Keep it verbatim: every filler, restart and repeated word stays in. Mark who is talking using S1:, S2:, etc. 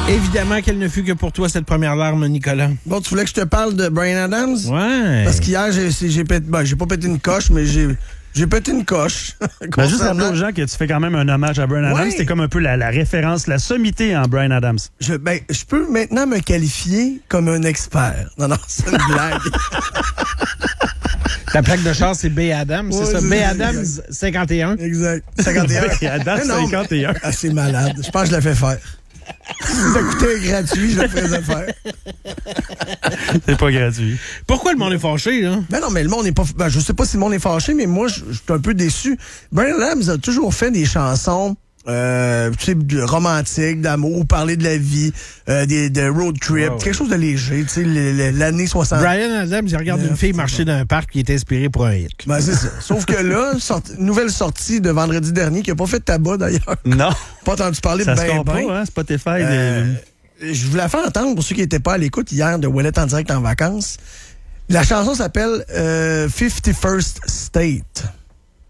S1: Évidemment qu'elle ne fut que pour toi, cette première larme, Nicolas.
S2: Bon, tu voulais que je te parle de Bryan Adams?
S1: Ouais.
S2: Parce qu'hier, j'ai, j'ai pété, ben, j'ai pas pété une coche, mais j'ai, j'ai pété une coche.
S3: Ben, juste rappeler aux gens que tu fais quand même un hommage à Bryan
S2: Ouais.
S3: Adams. C'était comme un peu la, la référence, la sommité en Bryan Adams.
S2: Je, ben, je peux maintenant me qualifier comme un expert. Non, non, c'est une blague.
S1: Ta plaque de char, c'est B. Adams,
S2: Ouais,
S1: c'est ça?
S2: c'est
S1: B.
S2: ça,
S1: Adams,
S2: exact.
S1: cinquante et un.
S2: Exact. cinquante et un.
S3: Bryan Adams,
S2: Mais non,
S3: cinquante et un.
S2: mais- Ah, c'est malade. Je pense que je l'ai fait faire. Si ça coûtait gratuit, je le faisais faire.
S3: C'est pas gratuit.
S1: Pourquoi le monde est fâché, là?
S2: Ben non, mais le monde n'est pas. Ben, je sais pas si le monde est fâché, mais moi, je je suis un peu déçu. Bryan Adams a toujours fait des chansons. Euh, tu sais, de- romantiques, d'amour, parler de la vie, euh, des, de road trip,
S1: Wow.
S2: quelque chose de léger, tu sais, le- le- l'année soixante.
S1: Bryan Adams, il regarde
S2: Neuf,
S1: une fille
S2: c'est
S1: marcher
S2: bon.
S1: dans un parc qui est inspiré pour un hit.
S2: Ben, c'est ça. Sauf que là, sorti- nouvelle sortie de vendredi dernier, qui a pas fait de tabac d'ailleurs.
S3: Non.
S2: Pas entendu parler
S3: Ça
S2: de
S3: se
S2: ben,
S3: compte
S2: ben.
S3: pas, hein? Spotify.
S2: Euh,
S3: des-
S2: Je voulais la faire entendre pour ceux qui n'étaient pas à l'écoute hier de Ouellet en direct en vacances. La chanson s'appelle euh, fifty-first State.